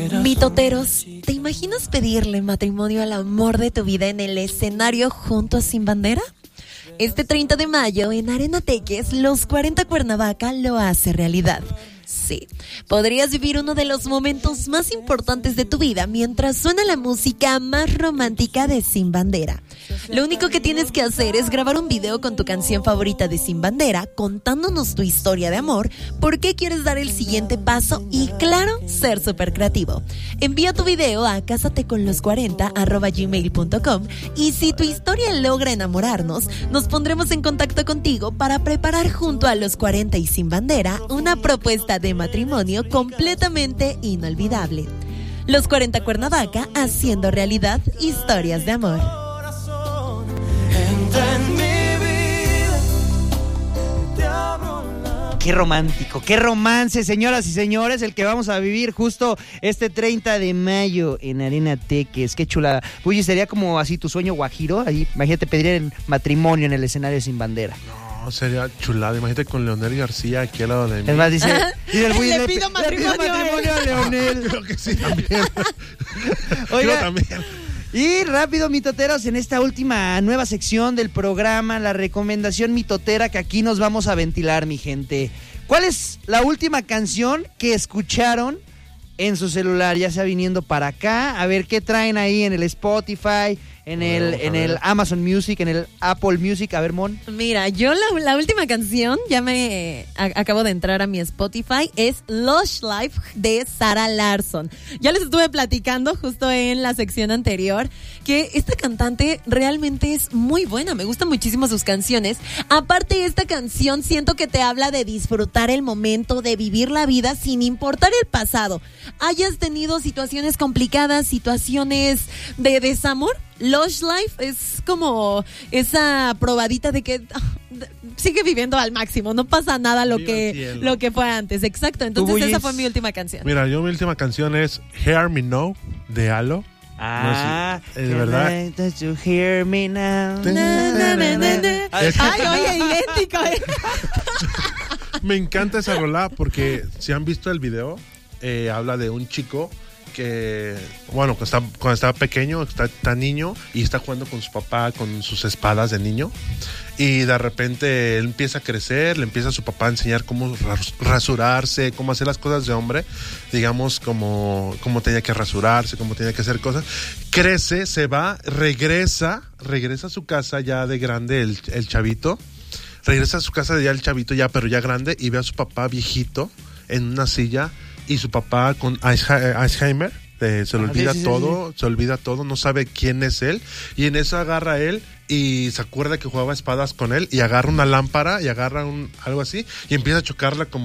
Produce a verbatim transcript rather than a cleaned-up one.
Mitoteros, ¿te imaginas pedirle matrimonio al amor de tu vida en el escenario junto a Sin Bandera? Este treinta de mayo en Arena Teques, Los cuarenta Cuernavaca lo hace realidad. Sí, podrías vivir uno de los momentos más importantes de tu vida mientras suena la música más romántica de Sin Bandera. Lo único que tienes que hacer es grabar un video con tu canción favorita de Sin Bandera, contándonos tu historia de amor, por qué quieres dar el siguiente paso y, claro, ser súper creativo. Envía tu video a casateconlos40 arroba gmail punto com y si tu historia logra enamorarnos, nos pondremos en contacto contigo para preparar junto a Los cuarenta y Sin Bandera una propuesta de matrimonio completamente inolvidable. Los cuarenta Cuernavaca, haciendo realidad historias de amor. Qué romántico, qué romance, señoras y señores, el que vamos a vivir justo este treinta de mayo en Arena Teques. Qué chulada. Puyi, sería como así tu sueño guajiro. Ahí, imagínate pedir el matrimonio en el escenario Sin Bandera. No, sería chulada. Imagínate con Leonel García aquí al lado de mí. Es más, dice, dice el Puyi, le, le pido le matrimonio, pido matrimonio a Leonel. Creo que sí, también. Oiga, Yo también. Y rápido, mitoteros, en esta última nueva sección del programa, la recomendación mitotera que aquí nos vamos a ventilar, mi gente. ¿Cuál es la última canción que escucharon en su celular, ya sea viniendo para acá? A ver qué traen ahí en el Spotify, en el, en el Amazon Music, en el Apple Music. A ver, Mon. Mira, yo la, la última canción, ya me a, acabo de entrar a mi Spotify, es Lush Life de Sarah Larsson. Ya les estuve platicando justo en la sección anterior que esta cantante realmente es muy buena, me gustan muchísimo sus canciones. Aparte, esta canción siento que te habla de disfrutar el momento, de vivir la vida sin importar el pasado. Hayas tenido situaciones complicadas, situaciones de desamor, Lush Life es como esa probadita de que uh, sigue viviendo al máximo, no pasa nada lo que, lo que fue antes. Exacto, entonces esa fue mi última canción. Mira, yo mi última canción es Hear Me Now de Alo. Ah, no sé, de verdad. You hear me now. Na, na, na, na, na. Ay, oye, idéntico. ¿eh? Me encanta esa rola porque si han visto el video, eh, habla de un chico que, bueno, cuando está, cuando está pequeño, está, está niño y está jugando con su papá con sus espadas de niño y de repente él empieza a crecer, le empieza a su papá a enseñar cómo rasurarse, cómo hacer las cosas de hombre, digamos, como, cómo tenía que rasurarse, cómo tenía que hacer cosas. Crece, se va, regresa, regresa a su casa ya de grande el, el chavito, regresa a su casa ya el chavito ya, pero ya grande, y ve a su papá viejito en una silla. Y su papá con Alzheimer, eh, se le ah, olvida sí, sí, todo, sí. se olvida todo, no sabe quién es él. Y en eso agarra él y se acuerda que jugaba espadas con él y agarra una lámpara y agarra un algo así y empieza a chocarla como